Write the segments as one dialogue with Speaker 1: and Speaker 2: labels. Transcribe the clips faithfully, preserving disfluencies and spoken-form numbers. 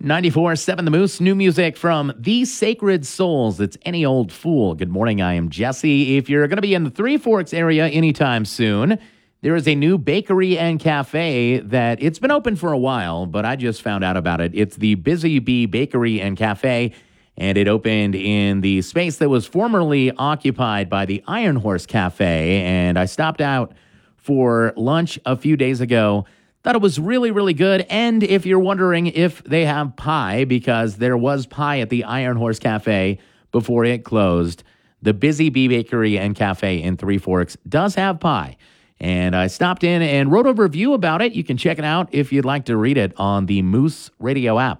Speaker 1: ninety-four point seven The Moose, new music from The Sacred Souls. It's Any Old Fool. Good morning, I am Jesse. If you're going to be in the Three Forks area anytime soon, there is a new bakery and cafe that it's been open for a while, but I just found out about it. It's the Busy Bee Bakery and Cafe, and it opened in the space that was formerly occupied by the Iron Horse Cafe, and I stopped out for lunch a few days ago. Thought it was really, really good. And if you're wondering if they have pie, because there was pie at the Iron Horse Cafe before it closed, the Busy Bee Bakery and Cafe in Three Forks does have pie. And I stopped in and wrote a review about it. You can check it out if you'd like to read it on the Moose Radio app.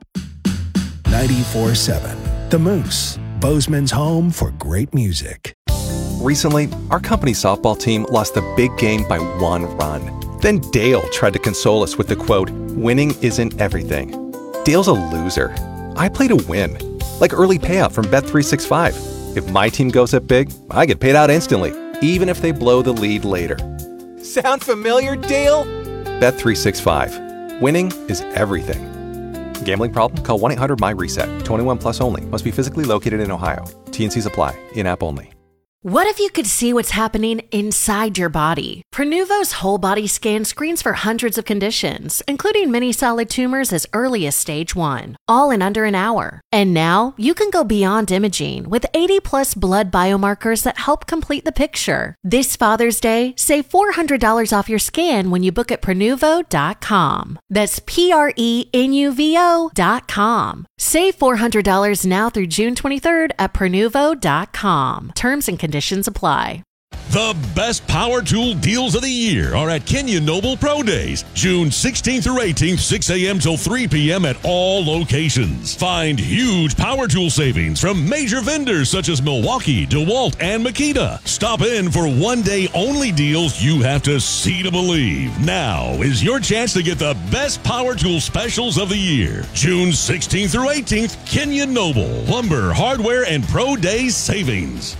Speaker 2: ninety-four point seven The Moose, Bozeman's home for great music.
Speaker 3: Recently, our company softball team lost a big game by one run. Then Dale tried to console us with the quote, "Winning isn't everything." Dale's a loser. I play to win. Like early payout from Bet three sixty-five. If my team goes up big, I get paid out instantly, even if they blow the lead later. Sound familiar, Dale? Bet three sixty-five. Winning is everything. Gambling problem? Call one eight hundred M Y reset. twenty-one plus only. Must be physically located in Ohio. T and Cs apply. In-app only.
Speaker 4: What if you could see what's happening inside your body? Prenuvo's whole body scan screens for hundreds of conditions, including many solid tumors as early as stage one, all in under an hour. And now you can go beyond imaging with eighty plus blood biomarkers that help complete the picture. This Father's Day, save four hundred dollars off your scan when you book at Prenuvo dot com. That's P R E N U V O dot com. Save four hundred dollars now through June twenty-third at Prenuvo dot com. Terms and conditions Conditions apply.
Speaker 5: The best power tool deals of the year are at Kenyon Noble Pro Days, June sixteenth through eighteenth, six a.m. till three p.m. at all locations. Find huge power tool savings from major vendors such as Milwaukee, DeWalt, and Makita. Stop in for one-day only deals you have to see to believe. Now is your chance to get the best power tool specials of the year. June sixteenth through eighteenth, Kenyon Noble, lumber, hardware, and Pro Days savings.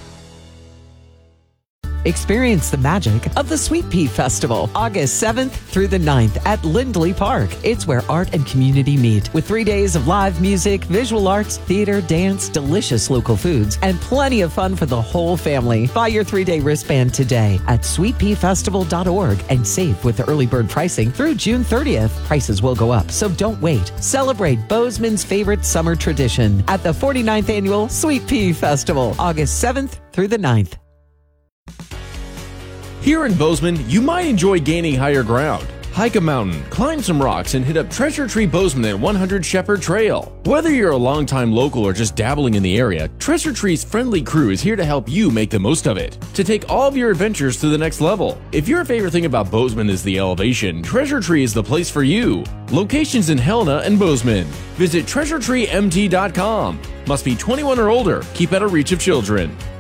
Speaker 6: Experience the magic of the Sweet Pea Festival, August seventh through the ninth at Lindley Park. It's where art and community meet with three days of live music, visual arts, theater, dance, delicious local foods, and plenty of fun for the whole family. Buy your three-day wristband today at sweet pea festival dot org and save with the early bird pricing through June thirtieth. Prices will go up, so don't wait. Celebrate Bozeman's favorite summer tradition at the forty-ninth Annual Sweet Pea Festival, August seventh through the ninth.
Speaker 7: Here in Bozeman, you might enjoy gaining higher ground. Hike a mountain, climb some rocks, and hit up Treasure Tree Bozeman at one hundred Shepherd Trail. Whether you're a longtime local or just dabbling in the area, Treasure Tree's friendly crew is here to help you make the most of it, to take all of your adventures to the next level. If your favorite thing about Bozeman is the elevation, Treasure Tree is the place for you. Locations in Helena and Bozeman. Visit treasure tree m t dot com. Must be twenty-one or older. Keep out of reach of children.